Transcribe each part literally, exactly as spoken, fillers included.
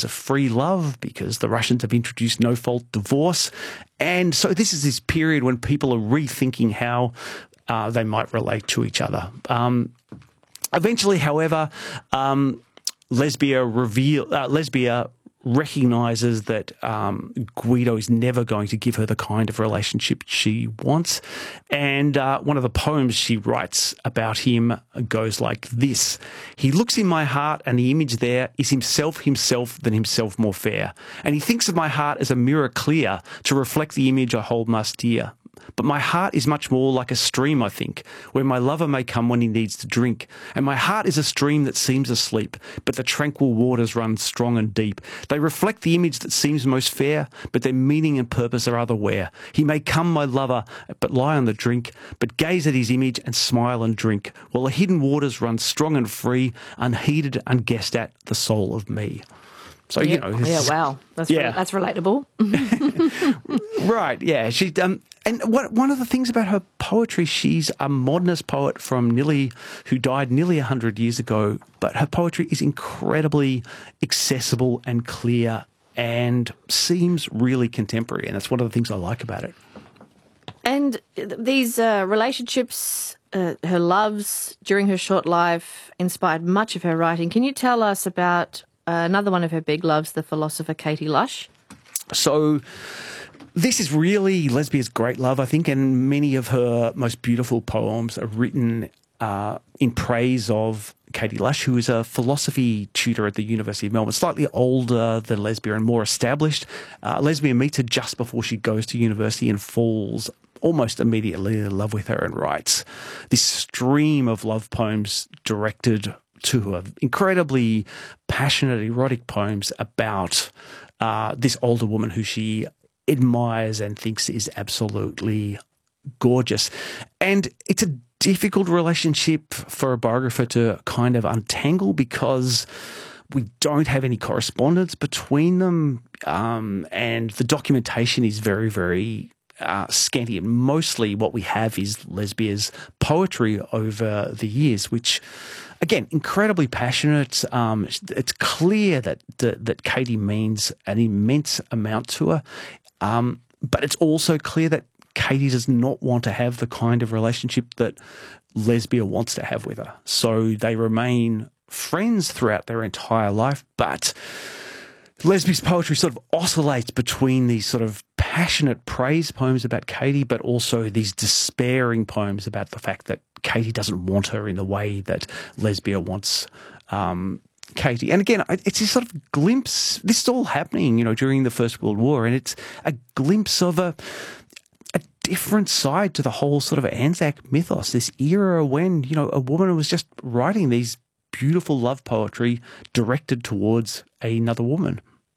of free love because the Russians have introduced no-fault divorce. And so this is this period when people are rethinking how uh, they might relate to each other. Um, eventually, however, um, Lesbia reveal uh, Lesbia recognises that um, Guido is never going to give her the kind of relationship she wants. And uh, one of the poems she writes about him goes like this: "He looks in my heart, and the image there is himself, himself, than himself more fair. And he thinks of my heart as a mirror clear to reflect the image I hold most dear. But my heart is much more like a stream, I think, where my lover may come when he needs to drink. And my heart is a stream that seems asleep, but the tranquil waters run strong and deep. They reflect the image that seems most fair, but their meaning and purpose are otherwhere. He may come, my lover, but lie on the drink, but gaze at his image and smile and drink, while the hidden waters run strong and free, unheeded, unguessed at, the soul of me." So, yeah, you know. Yeah, wow. That's, yeah. re- that's relatable. Right, yeah. She, um, and what, one of the things about her poetry, she's a modernist poet from nearly, who died nearly one hundred years ago, but her poetry is incredibly accessible and clear and seems really contemporary, and that's one of the things I like about it. And these uh, relationships, uh, her loves during her short life inspired much of her writing. Can you tell us about uh, another one of her big loves, the philosopher Katie Lush? So this is really Lesbia's great love, I think, and many of her most beautiful poems are written uh, in praise of Katie Lush, who is a philosophy tutor at the University of Melbourne, slightly older than Lesbia and more established. Uh, Lesbia meets her just before she goes to university and falls almost immediately in love with her and writes this stream of love poems directed to her, incredibly passionate, erotic poems about uh, this older woman who she admires and thinks is absolutely gorgeous. And it's a difficult relationship for a biographer to kind of untangle because we don't have any correspondence between them, um, and the documentation is very, very uh, scanty. And mostly what we have is Lesbia's poetry over the years, which, again, incredibly passionate. Um, it's clear that, that that Katie means an immense amount to her, um, but it's also clear that Katie does not want to have the kind of relationship that Lesbia wants to have with her. So they remain friends throughout their entire life, but Lesbia's poetry sort of oscillates between these sort of passionate praise poems about Katie, but also these despairing poems about the fact that Katie doesn't want her in the way that Lesbia wants um, Katie. And again, it's this sort of glimpse, this is all happening, you know, during the First World War, and it's a glimpse of a a different side to the whole sort of Anzac mythos, this era when, you know, a woman was just writing these beautiful love poetry directed towards another woman.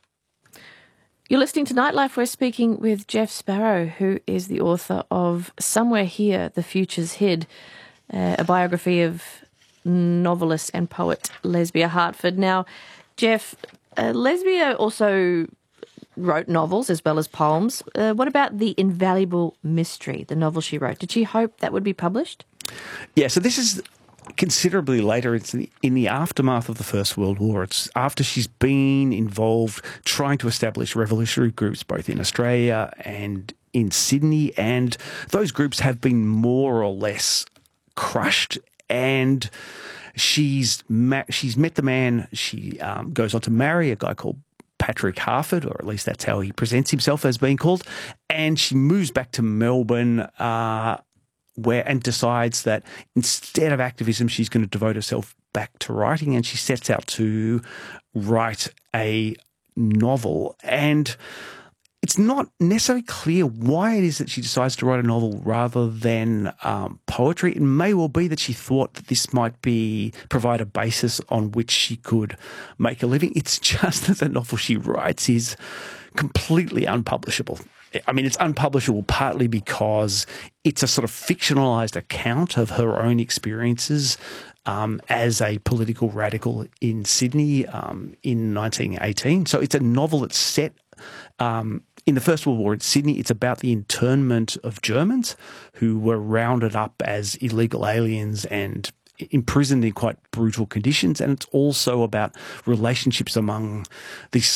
You're listening to Nightlife. We're speaking with Jeff Sparrow, who is the author of Somewhere Here, The Future's Hid, uh, a biography of novelist and poet Lesbia Hartford. Now, Jeff, uh, Lesbia also wrote novels as well as poems. Uh, what about The Invaluable Mystery, the novel she wrote? Did she hope that would be published? Yeah, so this is considerably later. It's in the aftermath of the First World War. It's after she's been involved trying to establish revolutionary groups both in Australia and in Sydney, and those groups have been more or less crushed, and she's ma- she's met the man. She um, goes on to marry a guy called Patrick Harford, or at least that's how he presents himself as being called, and she moves back to Melbourne uh, where and decides that instead of activism, she's going to devote herself back to writing, and she sets out to write a novel. And it's not necessarily clear why it is that she decides to write a novel rather than um, poetry. It may well be that she thought that this might be provide a basis on which she could make a living. It's just that the novel she writes is completely unpublishable. I mean, it's unpublishable partly because it's a sort of fictionalized account of her own experiences um, as a political radical in Sydney um, in nineteen eighteen. So it's a novel that's set Um, in the First World War in Sydney. It's about the internment of Germans who were rounded up as illegal aliens and imprisoned in quite brutal conditions. And it's also about relationships among these